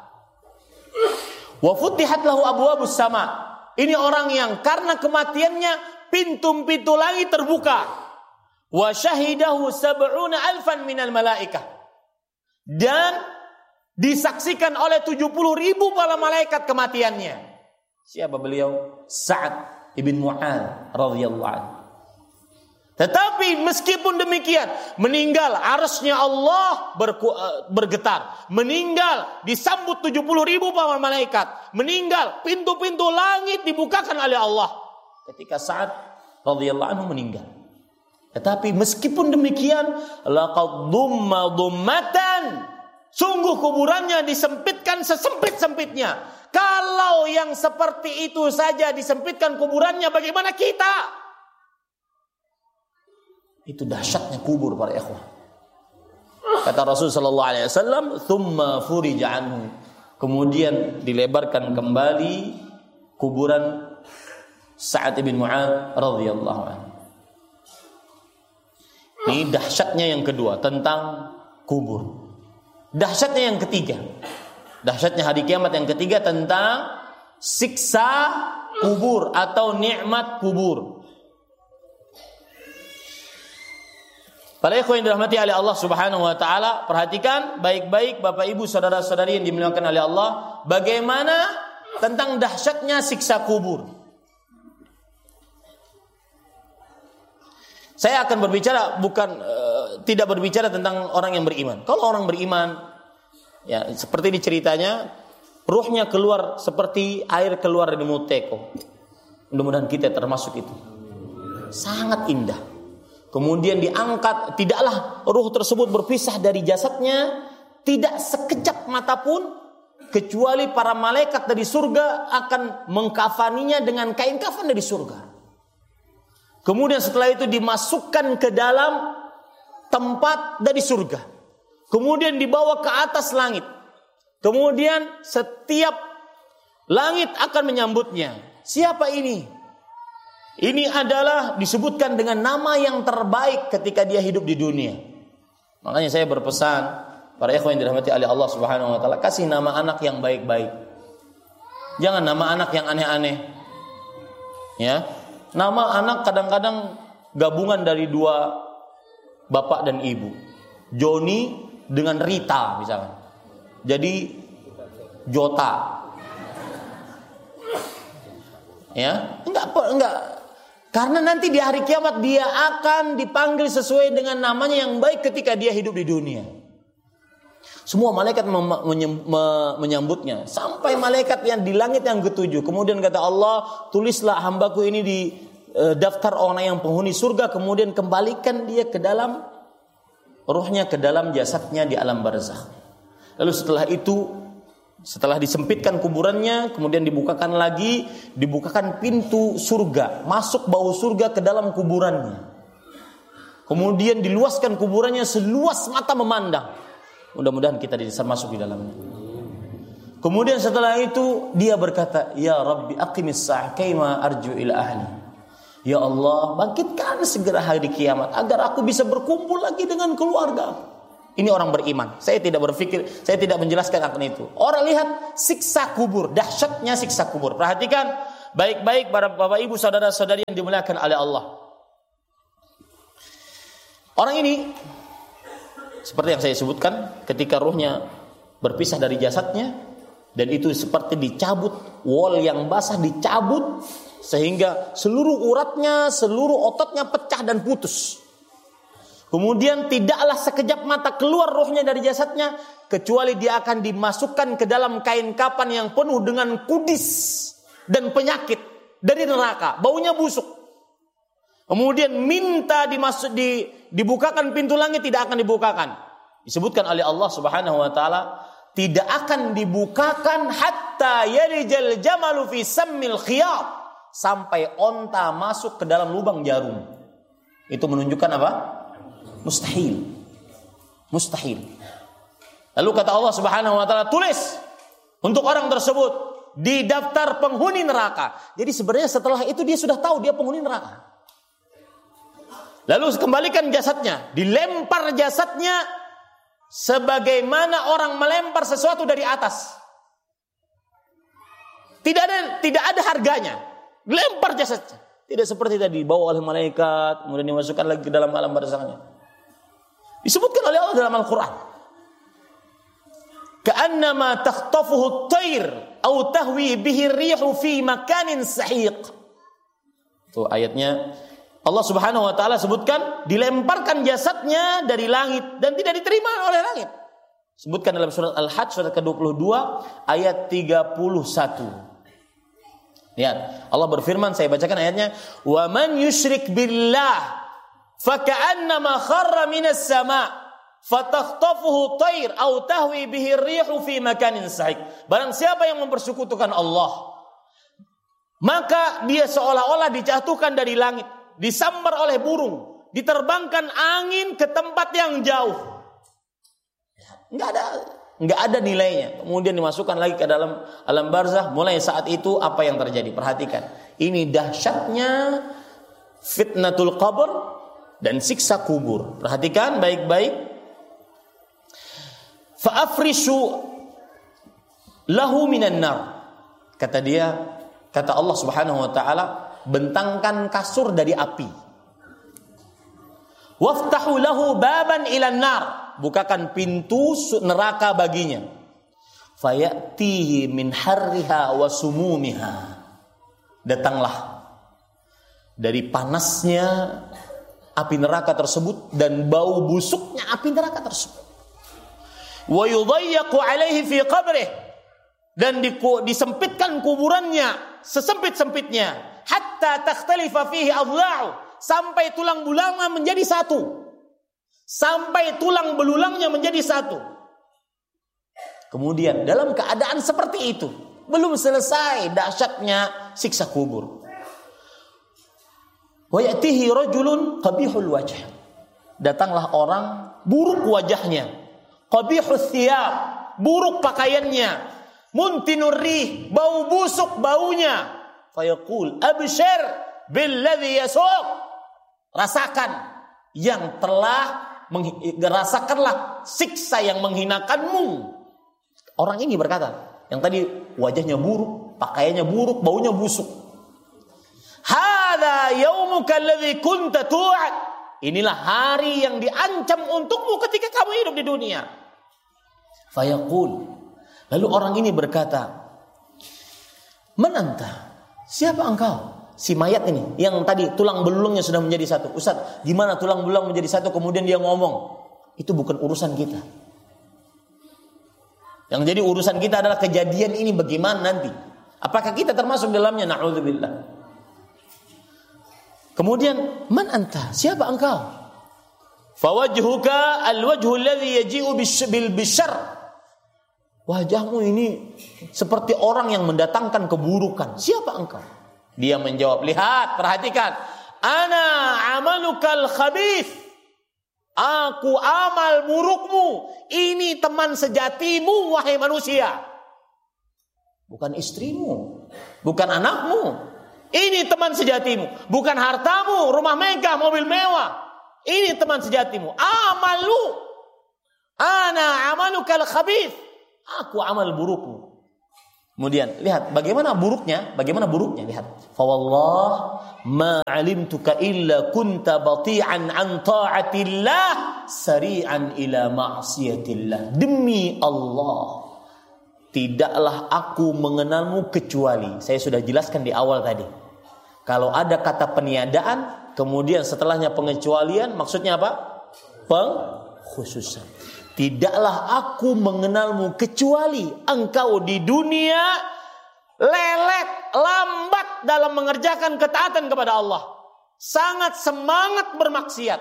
Wa futihat lahu abwabus sama. Ini orang yang karena kematiannya pintu-pintu langit terbuka. Wa syahidahu sab'una alfan minal malaikah. Dan disaksikan oleh 70.000 para malaikat kematiannya. Siapa beliau? Sa'ad ibn Mu'adz radhiyallahu anhu. Tetapi meskipun demikian, meninggal arsy-Nya Allah bergetar. Meninggal disambut 70.000 para malaikat. Meninggal pintu-pintu langit dibukakan oleh Allah ketika Sa'ad radhiyallahu anhu meninggal. Tetapi meskipun demikian, laqad dhumma dhummatan, sungguh kuburannya disempitkan sesempit-sempitnya. Kalau yang seperti itu saja disempitkan kuburannya, bagaimana kita? Itu dahsyatnya kubur para ikhwah. Kata Rasul sallallahu alaihi wasallam, "Tsumma furija anhu." Kemudian dilebarkan kembali kuburan Sa'ad bin Mu'adz radhiyallahu anhu. Ini dahsyatnya yang kedua tentang kubur. Dahsyatnya yang ketiga, dahsyatnya hari kiamat yang ketiga tentang siksa kubur atau nikmat kubur. Para ikhwan yang dirahmati oleh Allah Subhanahu wa taala, perhatikan baik-baik Bapak Ibu saudara-saudari yang dimuliakan oleh Allah, bagaimana tentang dahsyatnya siksa kubur. Saya akan berbicara tidak berbicara tentang orang yang beriman. Kalau orang beriman, ya seperti di ceritanya, ruhnya keluar seperti air keluar dari mulut teko. Mudah-mudahan kita termasuk itu. Sangat indah. Kemudian diangkat, tidaklah ruh tersebut berpisah dari jasadnya, tidak sekejap mata pun, kecuali para malaikat dari surga akan mengkafaninya dengan kain kafan dari surga. Kemudian setelah itu dimasukkan ke dalam tempat dari surga. Kemudian dibawa ke atas langit. Kemudian setiap langit akan menyambutnya. Siapa ini? Ini adalah disebutkan dengan nama yang terbaik ketika dia hidup di dunia. Makanya saya berpesan para ikhwan yang dirahmati oleh Allah Subhanahu wa taala, kasih nama anak yang baik-baik. Jangan nama anak yang aneh-aneh. Ya. Nama anak kadang-kadang gabungan dari dua bapak dan ibu. Joni dengan Rita misalnya. Jadi Jota. Ya, enggak. Karena nanti di hari kiamat dia akan dipanggil sesuai dengan namanya yang baik ketika dia hidup di dunia. Semua malaikat menyambutnya. Sampai malaikat yang di langit yang ketujuh. Kemudian kata Allah, tulislah hambaku ini di daftar orang yang penghuni surga. Kemudian kembalikan dia ke dalam ruhnya, ke dalam jasadnya di alam barzakh. Lalu setelah itu, setelah disempitkan kuburannya, kemudian dibukakan pintu surga, masuk bau surga ke dalam kuburannya. Kemudian diluaskan kuburannya seluas mata memandang. Mudah-mudahan kita masuk di dalamnya. Kemudian setelah itu dia berkata, "Ya Rabbi aqimis sa'ah kaima arju ila ahli." Ya Allah, bangkitkan segera hari kiamat agar aku bisa berkumpul lagi dengan keluarga. Ini orang beriman. Saya tidak berpikir, saya tidak menjelaskan akan itu. Orang lihat siksa kubur, dahsyatnya siksa kubur. Perhatikan baik-baik para bapak ibu saudara-saudari yang dimuliakan oleh Allah. Orang ini seperti yang saya sebutkan, ketika ruhnya berpisah dari jasadnya, dan itu seperti dicabut, wol yang basah dicabut, sehingga seluruh uratnya, seluruh ototnya pecah dan putus. Kemudian tidaklah sekejap mata keluar ruhnya dari jasadnya, kecuali dia akan dimasukkan ke dalam kain kapan yang penuh dengan kudis dan penyakit dari neraka, baunya busuk. Kemudian minta dibukakan pintu langit, tidak akan dibukakan. Disebutkan oleh Allah Subhanahu wa taala, tidak akan dibukakan hatta yalijal jamalu fi sammil khiyat, sampai onta masuk ke dalam lubang jarum. Itu menunjukkan apa? Mustahil. Mustahil. Lalu kata Allah Subhanahu wa taala, tulis untuk orang tersebut di daftar penghuni neraka. Jadi sebenarnya setelah itu dia sudah tahu dia penghuni neraka. Lalu kembalikan jasadnya, dilempar jasadnya sebagaimana orang melempar sesuatu dari atas. Tidak ada harganya. Lempar jasadnya. Tidak seperti tadi dibawa oleh malaikat, kemudian dimasukkan lagi ke dalam alam barzahnya. Disebutkan oleh Allah dalam Al-Quran. Ka'annama takhtafuhu at-tayr aw tahwi bihi ar-rihu fi makanin sahiq. Itu ayatnya Allah Subhanahu wa taala sebutkan, dilemparkan jasadnya dari langit dan tidak diterima oleh langit. Sebutkan dalam surat Al-Hajj surat ke-22 ayat 31. Lihat, Allah berfirman, saya bacakan ayatnya, "Wa man yusyrik billah faka'annama kharra minas sama' fatakhtafuhu tayr aw tahwi bihi ar-rihu fi makanin sahiq." Barang siapa yang mempersekutukan Allah, maka dia seolah-olah dijatuhkan dari langit, disambar oleh burung, diterbangkan angin ke tempat yang jauh. Enggak ada nilainya. Kemudian dimasukkan lagi ke dalam alam barzah. Mulai saat itu apa yang terjadi? Perhatikan. Ini dahsyatnya fitnatul qabr dan siksa kubur. Perhatikan baik-baik. Fa'afrishu lahu minan nar. Kata Allah Subhanahu wa taala, bentangkan kasur dari api. Waftahu lahu baban ilan nar. Bukakan pintu neraka baginya. Fayatihi min harriha wa sumumiha. Datanglah dari panasnya api neraka tersebut dan bau busuknya api neraka tersebut. Wa yudayyaqu alaihi fi qabrih, dan disempitkan kuburannya sesempit-sempitnya, hatta takhtalifa fihi adla'u, sampai tulang belulangnya menjadi satu. Sampai tulang belulangnya menjadi satu. Kemudian dalam keadaan seperti itu, belum selesai dahsyatnya siksa kubur. Wa ya'tihi rajulun qabihul wajh. Datanglah orang buruk wajahnya, qabihul thiyab, buruk pakaiannya, muntinur rih, bau busuk baunya. Fayaqul abshir billadhi yasuq. Rasakan yang telah rasakanlah siksa yang menghinakanmu. Orang ini berkata, yang tadi wajahnya buruk, pakaiannya buruk, baunya busuk. Hadza yaumuka alladzi kunta tu'ad. Inilah hari yang diancam untukmu ketika kamu hidup di dunia. Fayaqul. Lalu orang ini berkata, "Man anta? Siapa engkau?" Si mayat ini, yang tadi tulang belulangnya sudah menjadi satu. Ustaz, gimana tulang belulang menjadi satu? Kemudian dia ngomong, itu bukan urusan kita. Yang jadi urusan kita adalah kejadian ini bagaimana nanti. Apakah kita termasuk dalamnya? Na'udzubillah. Kemudian, man anta? Siapa engkau? Fawajhuka alwajhu alladhi yaji'u bil bisyarr. Wajahmu ini seperti orang yang mendatangkan keburukan. Siapa engkau? Dia menjawab, lihat, perhatikan. Ana amalukal khabith. Aku amal burukmu. Ini teman sejatimu, wahai manusia. Bukan istrimu, bukan anakmu. Ini teman sejatimu, bukan hartamu, rumah megah, mobil mewah. Ini teman sejatimu. Amalu, ana amalukal khabith. Aku amal burukmu. Kemudian lihat bagaimana buruknya, lihat. Fa wallah ma 'alimtuka illa kunta bati'an an ta'atillah sari'an ila ma'siyatillah. Demi Allah, tidaklah aku mengenalmu kecuali, saya sudah jelaskan di awal tadi. Kalau ada kata peniadaan, kemudian setelahnya pengecualian, maksudnya apa? Pengkhususan. Tidaklah aku mengenalmu kecuali engkau di dunia lelet, lambat dalam mengerjakan ketaatan kepada Allah. Sangat semangat bermaksiat.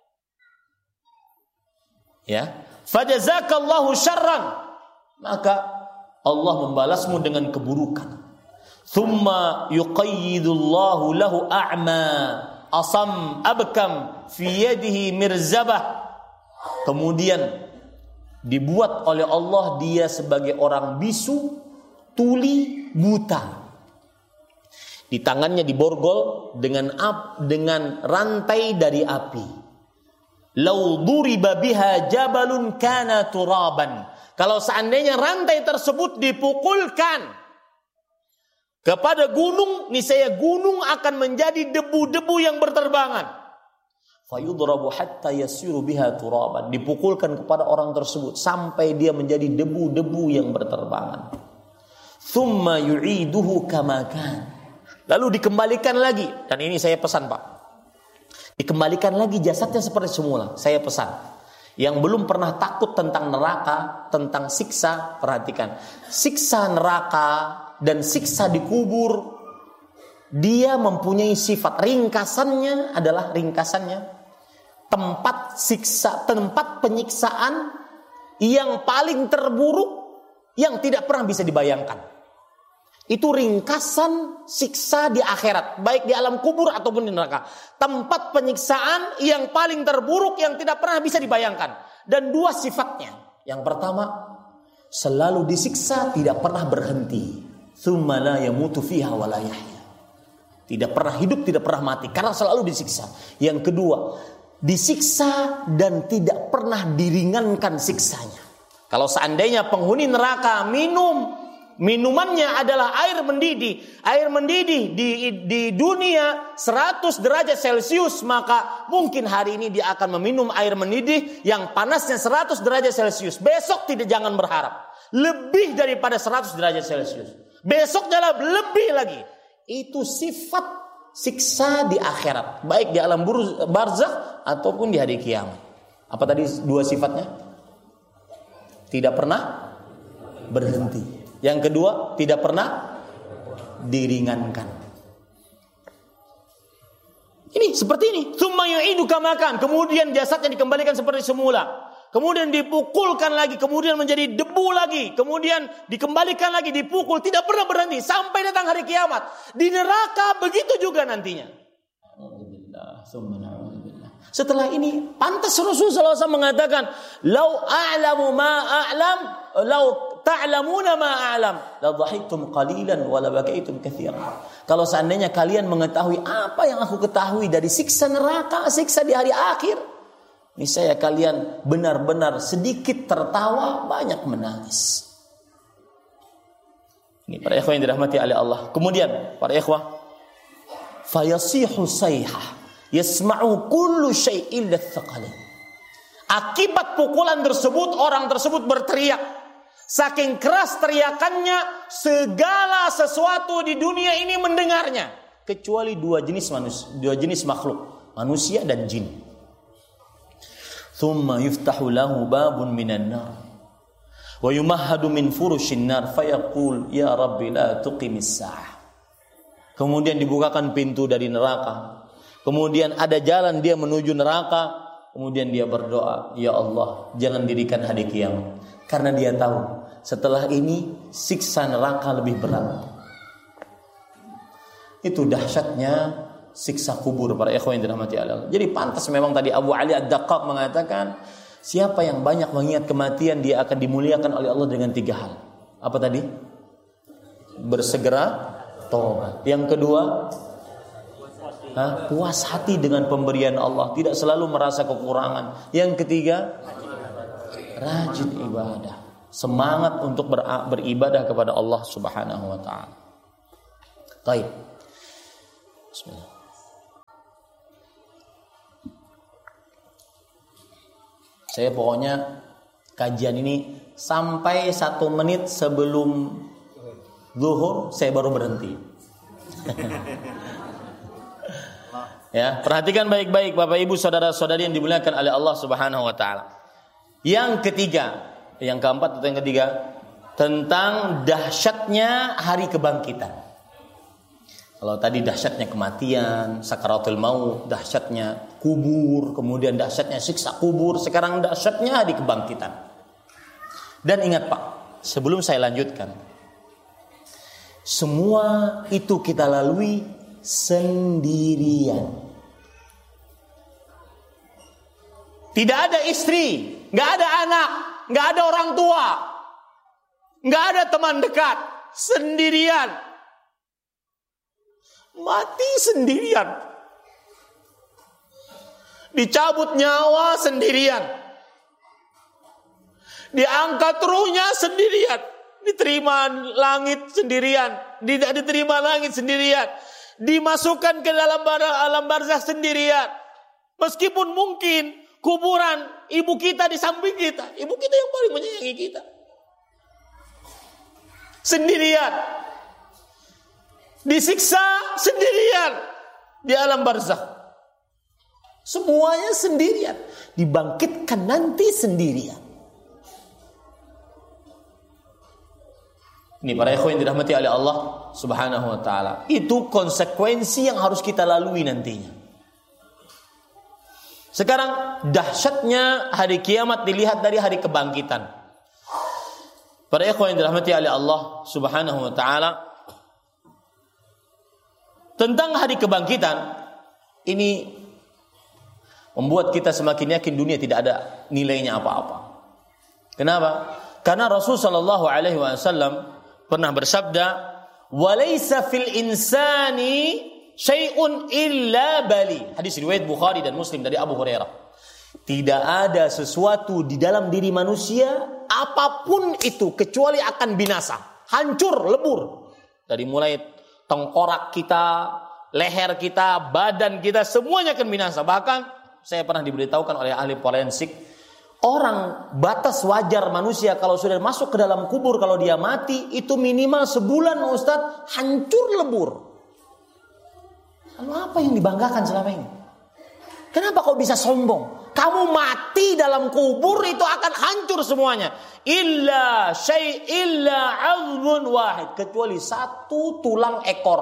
Ya, fajazakallahu syarran. Maka Allah membalasmu dengan keburukan. Thumma yuqayyidullahu lahu a'ma asam abkam fi yadihi mirzabah. Kemudian dibuat oleh Allah dia sebagai orang bisu, tuli, buta. Di tangannya diborgol dengan rantai dari api. Lau duriba biha jabalun kana turaban. Kalau seandainya rantai tersebut dipukulkan kepada gunung, niscaya gunung akan menjadi debu-debu yang berterbangan. Fayudrabu hatta yasiru biha turaban. Dipukulkan kepada orang tersebut sampai dia menjadi debu-debu yang berterbangan. Thumma yu'iduhu kama kan. Lalu dikembalikan lagi, dan ini saya pesan Pak. Dikembalikan lagi jasadnya seperti semula. Saya pesan. Yang belum pernah takut tentang neraka, tentang siksa, perhatikan. Siksa neraka dan siksa di kubur, dia mempunyai sifat. Ringkasannya tempat siksa, tempat penyiksaan yang paling terburuk yang tidak pernah bisa dibayangkan. Itu ringkasan siksa di akhirat, baik di alam kubur ataupun di neraka. Tempat penyiksaan yang paling terburuk yang tidak pernah bisa dibayangkan. Dan dua sifatnya. Yang pertama, selalu disiksa, tidak pernah berhenti. Tsumma la yamutu fiha wa la yahya. Tidak pernah hidup, tidak pernah mati, karena selalu disiksa. Yang kedua, disiksa dan tidak pernah diringankan siksanya. Kalau seandainya penghuni neraka minumannya adalah air mendidih. Air mendidih di dunia 100 derajat Celcius, maka mungkin hari ini dia akan meminum air mendidih yang panasnya 100 derajat Celcius. Besok jangan berharap lebih daripada 100 derajat Celcius. Besok adalah lebih lagi. Itu sifat siksa di akhirat, baik di alam barzakh ataupun di hari kiamat. Apa tadi dua sifatnya? Tidak pernah berhenti. Yang kedua, tidak pernah diringankan. Ini seperti ini. Tsumma yu'iduka makan. Kemudian jasadnya dikembalikan seperti semula. Kemudian dipukulkan lagi, kemudian menjadi debu lagi, kemudian dikembalikan lagi, dipukul, tidak pernah berhenti sampai datang hari kiamat. Di neraka begitu juga nantinya. Setelah ini pantas Rasulullah SAW mengatakan, "Lau a'lamu ma a'lam, lau ta'lamuna ma a'lam, la dhahiktum qalilan wa la bakaitum katsiran." Kalau seandainya kalian mengetahui apa yang aku ketahui dari siksa neraka, siksa di hari akhir, niscaya kalian benar-benar sedikit tertawa, banyak menangis. Ini para ikhwah yang dirahmati oleh Allah. Kemudian para ikhwah, fayasihu sayhah yasma'u kullu syai'in illa-thaqalain. Akibat pukulan tersebut, orang tersebut berteriak. Saking keras teriakannya, segala sesuatu di dunia ini mendengarnya, kecuali dua jenis makhluk, manusia dan jin. Thumma yuftahu lahu babun minan nar wa yumahhadu min furushin nar fayaqul ya rabbi la tuqimis sa'ah. Kemudian dibukakan pintu dari neraka. Kemudian ada jalan dia menuju neraka. Kemudian dia berdoa, ya Allah, jangan dirikan hari kiamat. Karena dia tahu setelah ini siksa neraka lebih berat. Itu dahsyatnya siksa kubur para ikhwan yang dirahmati Allah. Jadi pantas memang tadi Abu Ali Ad-Daqqaq mengatakan, siapa yang banyak mengingat kematian dia akan dimuliakan oleh Allah dengan 3 hal. Apa tadi? Bersegera bertobat. Yang kedua, puas hati dengan pemberian Allah, tidak selalu merasa kekurangan. Yang ketiga, rajin ibadah, semangat untuk beribadah kepada Allah Subhanahu wa taala. Baik. Bismillah. Saya pokoknya kajian ini sampai 1 menit sebelum zuhur saya baru berhenti. Ya, perhatikan baik-baik Bapak Ibu saudara-saudari yang dimuliakan oleh Allah Subhanahu wa taala. Yang ketiga, yang keempat atau yang ketiga, tentang dahsyatnya hari kebangkitan. Kalau tadi dahsyatnya kematian, sakaratul maut, dahsyatnya kubur, kemudian dahsyatnya siksa kubur, sekarang dahsyatnya hari kebangkitan. Dan ingat Pak, sebelum saya lanjutkan, semua itu kita lalui sendirian. Tidak ada istri, nggak ada anak, nggak ada orang tua, nggak ada teman dekat, sendirian. Mati sendirian. Dicabut nyawa sendirian. Diangkat ruhnya sendirian. Diterima langit sendirian. Tidak diterima langit sendirian. Dimasukkan ke dalam alam barzakh sendirian. Meskipun mungkin kuburan ibu kita di samping kita. Ibu kita yang paling menyayangi kita. Sendirian. Disiksa sendirian di alam barzakh. Semuanya sendirian. Dibangkitkan nanti sendirian. Ini para ikhwan yang dirahmati oleh Allah Subhanahu wa taala. Itu konsekuensi yang harus kita lalui nantinya. Sekarang dahsyatnya hari kiamat dilihat dari hari kebangkitan. Para ikhwan yang dirahmati oleh Allah Subhanahu wa taala, tentang hari kebangkitan ini membuat kita semakin yakin dunia tidak ada nilainya apa-apa. Kenapa? Karena Rasul sallallahu alaihi wasallam pernah bersabda, "Walaysa fil insani syai'un illa bali." Hadis riwayat Bukhari dan Muslim dari Abu Hurairah. Tidak ada sesuatu di dalam diri manusia apapun itu kecuali akan binasa, hancur, lebur. Dari mulai tengkorak kita, leher kita, badan kita, semuanya akan binasa. Bahkan saya pernah diberitahukan oleh ahli forensik, orang batas wajar manusia kalau sudah masuk ke dalam kubur, kalau dia mati, itu minimal sebulan Ustaz, hancur lebur. Lalu apa yang dibanggakan selama ini? Kenapa kau bisa sombong? Kamu mati dalam kubur itu akan hancur semuanya. Illa azmun wahid, kecuali satu tulang ekor.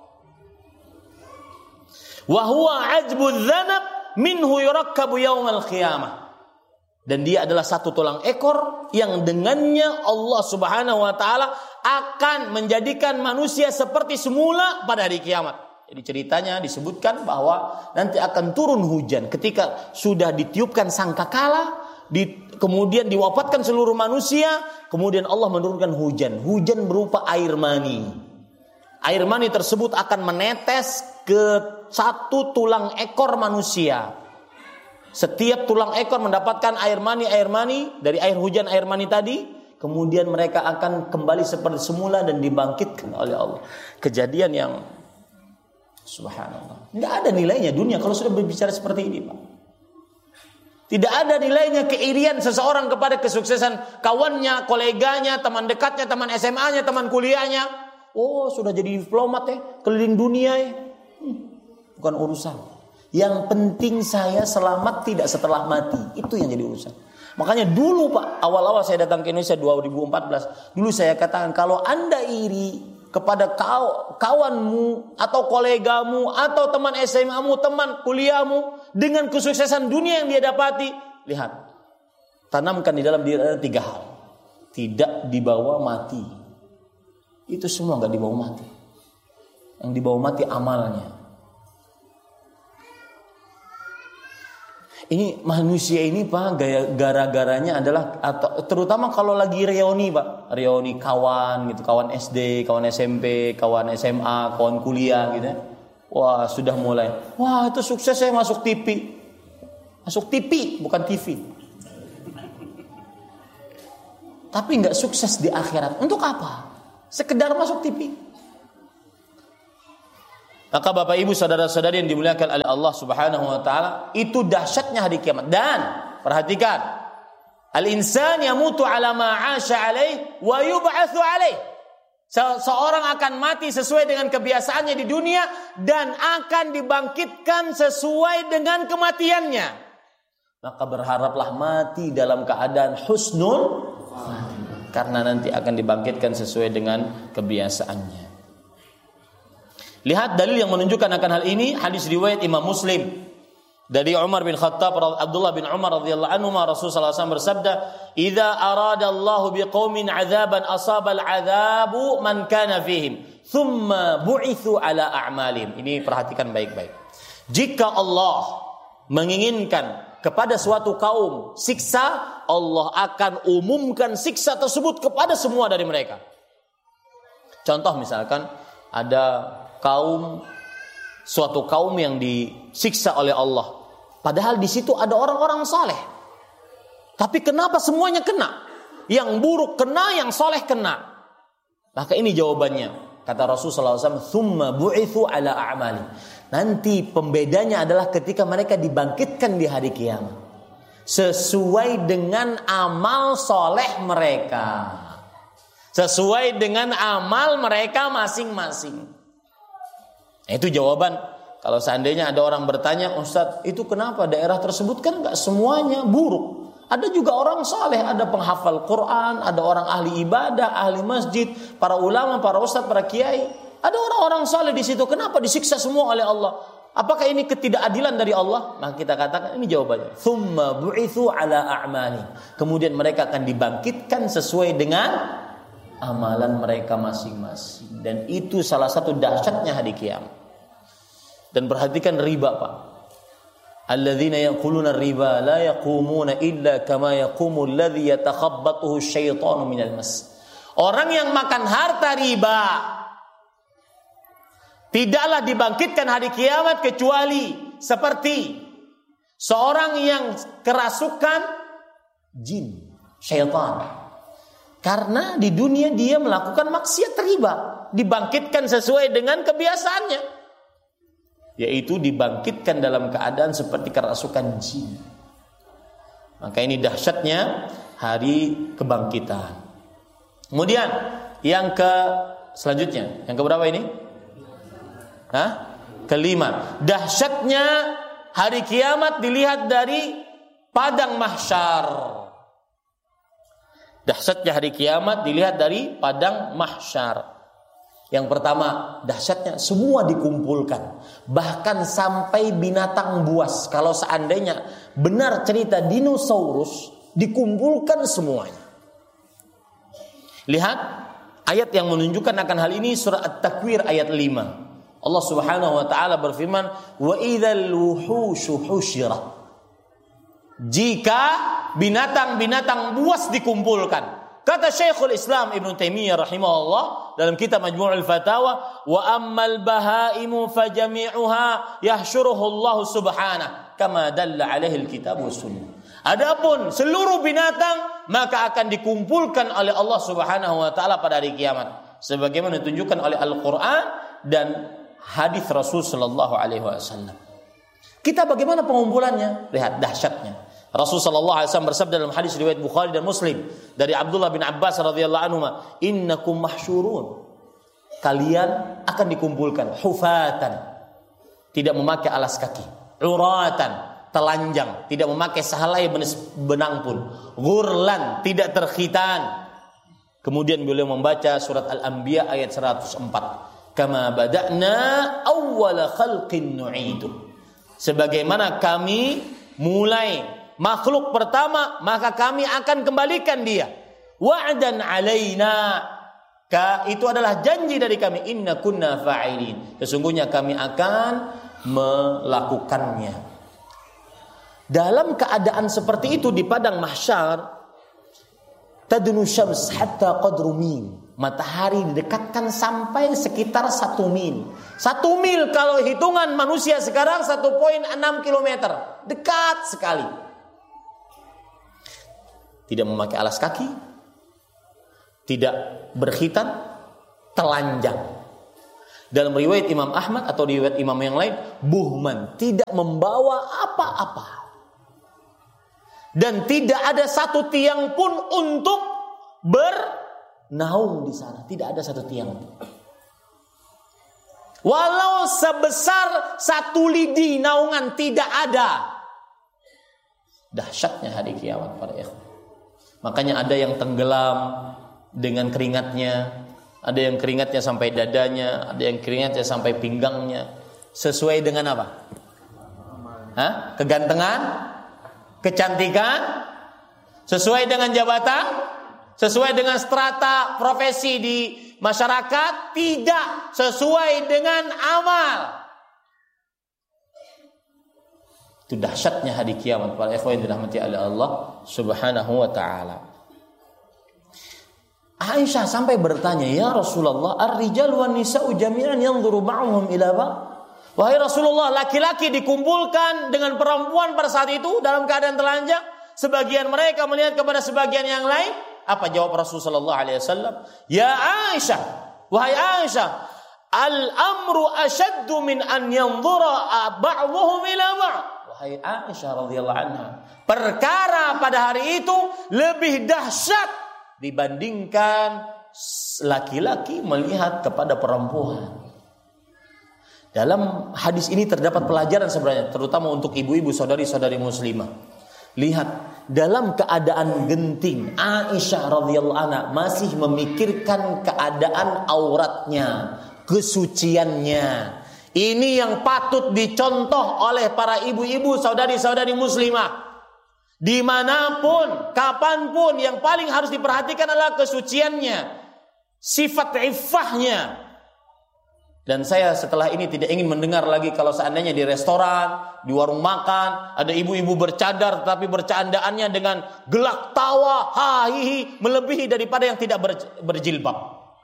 Wa huwa ajbudz dzanab minhu yurakkabu yaumal qiyamah. Dan dia adalah satu tulang ekor yang dengannya Allah Subhanahu wa taala akan menjadikan manusia seperti semula pada hari kiamat. Jadi ceritanya disebutkan bahwa nanti akan turun hujan ketika sudah ditiupkan sangkakala, kemudian diwafatkan seluruh manusia, kemudian Allah menurunkan hujan. Hujan berupa air mani. Air mani tersebut akan menetes ke satu tulang ekor manusia. Setiap tulang ekor mendapatkan air mani dari air hujan air mani tadi, kemudian mereka akan kembali seperti semula dan dibangkitkan oleh Allah. Kejadian yang subhanallah, tidak ada nilainya dunia kalau sudah berbicara seperti ini, Pak. Tidak ada nilainya keirian seseorang kepada kesuksesan kawannya, koleganya, teman dekatnya, teman SMA-nya, teman kuliahnya. Oh, sudah jadi diplomat keliling dunia bukan urusan. Yang penting saya selamat tidak setelah mati. Itu yang jadi urusan. Makanya dulu Pak, awal-awal saya datang ke Indonesia 2014, dulu saya katakan kalau Anda iri kepada kawanmu atau kolegamu atau teman SMA-mu, teman kuliahmu dengan kesuksesan dunia yang dia dapati, lihat, tanamkan di dalam diri Anda 3 hal. Tidak dibawa mati. Itu semua enggak dibawa mati. Yang dibawa mati amalnya. Ini manusia ini Pak, gara-garanya adalah atau terutama kalau lagi reuni Pak, reuni kawan gitu, kawan SD, kawan SMP, kawan SMA, kawan kuliah gitu. Wah, sudah mulai. Wah, itu sukses saya masuk TV. Masuk TV, bukan TV. Tapi nggak sukses di akhirat. Untuk apa? Sekedar masuk TV. Maka Bapak Ibu saudara-saudari yang dimuliakan oleh Allah Subhanahu wa taala, itu dahsyatnya hari kiamat. Dan perhatikan, al-insan yamutu ala ma 'asha alaih wa yub'atsu alaih. Seorang akan mati sesuai dengan kebiasaannya di dunia dan akan dibangkitkan sesuai dengan kematiannya. Maka berharaplah mati dalam keadaan husnul karena nanti akan dibangkitkan sesuai dengan kebiasaannya. Lihat dalil yang menunjukkan akan hal ini, hadis riwayat Imam Muslim dari Umar bin Khattab, Abdullah bin Umar radhiyallahu anhu, Rasulullah SAW bersabda, "Idza arada Allahu biqaumin 'adzaban asaba al-'adzabu man kana fihim, thumma bu'itsu ala a'malihim." Ini perhatikan baik-baik. Jika Allah menginginkan kepada suatu kaum siksa, Allah akan umumkan siksa tersebut kepada semua dari mereka. Contoh misalkan ada suatu kaum yang disiksa oleh Allah. Padahal di situ ada orang-orang saleh. Tapi kenapa semuanya kena? Yang buruk kena, yang saleh kena. Maka ini jawabannya. Kata Rasulullah SAW, "Tsumma bu'itsu ala a'mali." Nanti pembedanya adalah ketika mereka dibangkitkan di hari kiamat sesuai dengan amal saleh mereka. Sesuai dengan amal mereka masing-masing. Itu jawaban. Kalau seandainya ada orang bertanya, "Ustaz, itu kenapa daerah tersebut kan enggak semuanya buruk? Ada juga orang saleh, ada penghafal Quran, ada orang ahli ibadah, ahli masjid, para ulama, para ustaz, para kiai. Ada orang-orang saleh di situ. Kenapa disiksa semua oleh Allah? Apakah ini ketidakadilan dari Allah?" Maka kita katakan ini jawabannya. Tsumma bu'itsu ala a'mali. Kemudian mereka akan dibangkitkan sesuai dengan amalan mereka masing-masing. Dan itu salah satu dahsyatnya hari kiamat. Dan perhatikan riba Pak. Alladzina yaquluna riba la yaqumuna illa kama yaqumu alladhi yatakhabbathu asyaitanu minal mas. Orang yang makan harta riba tidaklah dibangkitkan hari kiamat kecuali seperti seorang yang kerasukan jin, syaitan. Karena di dunia dia melakukan maksiat riba, dibangkitkan sesuai dengan kebiasaannya, yaitu dibangkitkan dalam keadaan seperti kerasukan jin. Maka ini dahsyatnya hari kebangkitan. Kemudian yang selanjutnya, yang keberapa ini? Kelima. Dahsyatnya hari kiamat dilihat dari padang mahsyar. Dahsyatnya hari kiamat dilihat dari padang mahsyar. Yang pertama, dahsyatnya semua dikumpulkan. Bahkan sampai binatang buas. Kalau seandainya benar cerita dinosaurus, dikumpulkan semuanya. Lihat ayat yang menunjukkan akan hal ini, surah At-Takwir ayat 5. Allah Subhanahu wa taala berfirman, "Wa idzal wuhushu husyirat." Jika binatang-binatang buas dikumpulkan. Kata Syekhul Islam Ibn Taimiyah rahimahullah dalam kitab Majmu'ul Fatawa, "Wa ammal bahaimu fajami'uha yahsyuruhu Allah subhanahu kama dalla alaihi alkitab was sunnah." Adapun seluruh binatang maka akan dikumpulkan oleh Allah Subhanahu wa taala pada hari kiamat sebagaimana ditunjukkan oleh Al-Qur'an dan hadis Rasul sallallahu alaihi wasallam. Kita bagaimana pengumpulannya? Lihat dahsyatnya. Rasul sallallahu alaihi wasallam bersabda dalam hadis riwayat Bukhari dan Muslim dari Abdullah bin Abbas radhiyallahu anhu, "Innakum mahsyurun." Kalian akan dikumpulkan hufatan, tidak memakai alas kaki, uratan, telanjang, tidak memakai sehelai benang pun, ghurlan, tidak terkhitan. Kemudian beliau membaca surat Al-Anbiya ayat 104. Kama bada'na awwala khalqin nu'idu. Sebagaimana kami mulai makhluk pertama, maka kami akan kembalikan dia. Wa'dan alaina. Itu adalah janji dari kami. Inna kunna fa'ilin. Sesungguhnya kami akan melakukannya. Dalam keadaan seperti itu di padang mahsyar, tadnu syams hatta qadru mil. Matahari didekatkan sampai sekitar 1 mil. 1 mil kalau hitungan manusia sekarang 1,6 kilometer. Dekat sekali. Tidak memakai alas kaki, tidak berkhitan, telanjang. Dalam riwayat Imam Ahmad atau riwayat imam yang lain, buhman, tidak membawa apa-apa. Dan tidak ada satu tiang pun untuk bernaung di sana. Tidak ada satu tiang. Walau sebesar 1 lidi naungan tidak ada. Dahsyatnya hari kiamat para ikhwan. Makanya ada yang tenggelam dengan keringatnya, ada yang keringatnya sampai dadanya, ada yang keringatnya sampai pinggangnya. Sesuai dengan apa? Kegantengan? Kecantikan? Sesuai dengan jabatan? Sesuai dengan strata profesi di masyarakat? Tidak sesuai dengan amal. Itu dahsyatnya hari kiamat para ikhwan yang dirahmati oleh Allah Subhanahu wa taala. Aisyah sampai bertanya, "Ya Rasulullah, ar-rijal wan nisa'u jami'an yanzuru ba'dhum ila ba'd?" Wahai Rasulullah, laki-laki dikumpulkan dengan perempuan pada saat itu dalam keadaan telanjang, sebagian mereka melihat kepada sebagian yang lain. Apa jawab Rasulullah sallallahu alaihi wasallam? "Ya Aisyah, wahai Aisyah, al-amru ashaddu min an yanzura ba'dhum ila ba'd." Wahai Aisyah radhiyallahu anha, perkara pada hari itu lebih dahsyat dibandingkan laki-laki melihat kepada perempuan. Dalam hadis ini terdapat pelajaran sebenarnya, terutama untuk ibu-ibu saudari-saudari muslimah. Lihat, dalam keadaan genting, Aisyah radhiyallahu anha masih memikirkan keadaan auratnya, kesuciannya. Ini yang patut dicontoh oleh para ibu-ibu saudari-saudari muslimah. Dimanapun, kapanpun, yang paling harus diperhatikan adalah kesuciannya, sifat iffahnya. Dan saya setelah ini tidak ingin mendengar lagi kalau seandainya di restoran, di warung makan, ada ibu-ibu bercadar tetapi bercandaannya dengan gelak tawa, hahihi, melebihi daripada yang tidak berjilbab.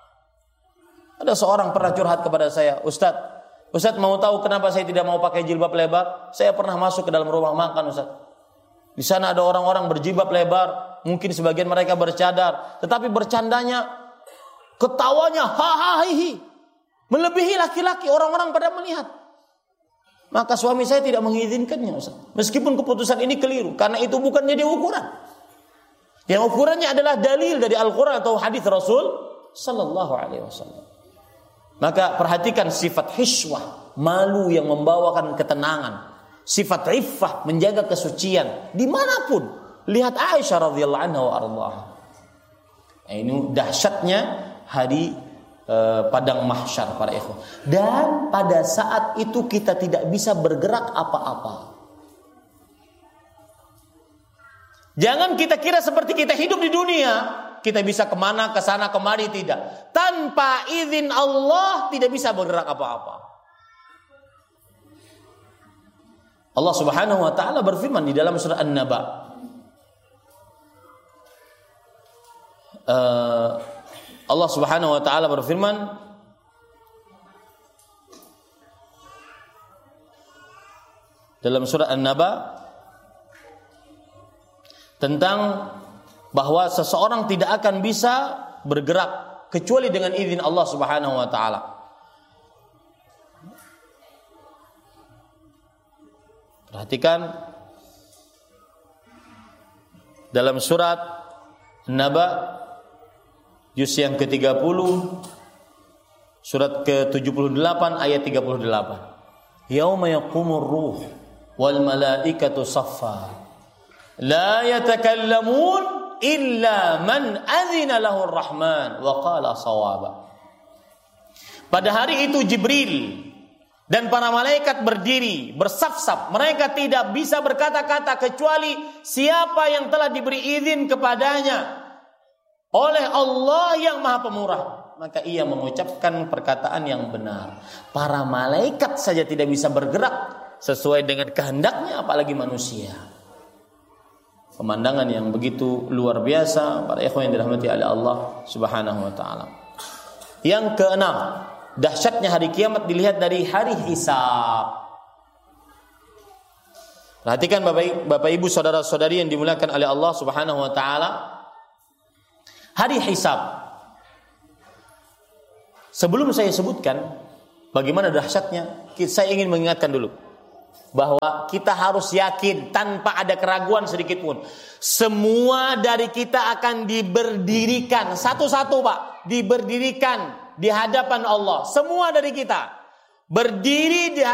Ada seorang pernah curhat kepada saya, Ustaz mau tahu kenapa saya tidak mau pakai jilbab lebar? Saya pernah masuk ke dalam rumah makan, Ustaz. Di sana ada orang-orang berjilbab lebar, mungkin sebagian mereka bercadar, tetapi bercandanya, ketawanya, hahihi, melebihi laki-laki, orang-orang pada melihat. Maka suami saya tidak mengizinkannya, Ustaz. Meskipun keputusan ini keliru, karena itu bukan jadi ukuran. Yang ukurannya adalah dalil dari Al-Quran atau hadis Rasul Sallallahu Alaihi Wasallam. Maka perhatikan sifat hiswah, malu yang membawakan ketenangan, sifat iffah, menjaga kesucian dimanapun. Lihat Aisyah radhiyallahu anha wa ardhaha. Ini dahsyatnya hari padang mahsyar para ikhwan. Dan pada saat itu kita tidak bisa bergerak apa-apa. Jangan kita kira seperti kita hidup di dunia, kita bisa kemana, ke sana, kemari, tidak. Tanpa izin Allah tidak bisa bergerak apa-apa. Allah Subhanahu wa taala berfirman di dalam surah An-Naba. Allah Subhanahu wa taala berfirman dalam surah An-Naba tentang bahwa seseorang tidak akan bisa bergerak kecuali dengan izin Allah Subhanahu wa taala. Perhatikan dalam surat An-Naba juz yang ke-30 surat ke-78 ayat 38. Yauma yaqumur ruh wal malaikatu saffa la yatakallamun illa man azina lahu ar-rahman wa qala shawaba. Pada hari itu Jibril dan para malaikat berdiri bersaf-saf, mereka tidak bisa berkata-kata kecuali siapa yang telah diberi izin kepadanya oleh Allah yang Maha Pemurah, maka ia mengucapkan perkataan yang benar. Para malaikat saja tidak bisa bergerak sesuai dengan kehendaknya, apalagi manusia. Pemandangan yang begitu luar biasa para ikhwan yang dirahmati oleh Allah Subhanahu wa taala. Yang keenam, dahsyatnya hari kiamat dilihat dari hari hisab. Perhatikan Bapak Ibu saudara-saudari yang dimuliakan oleh Allah Subhanahu wa taala. Hari hisab. Sebelum saya sebutkan bagaimana dahsyatnya, saya ingin mengingatkan dulu bahwa kita harus yakin tanpa ada keraguan sedikit pun, semua dari kita akan diberdirikan satu-satu, Pak, diberdirikan di hadapan Allah. Semua dari kita berdiri di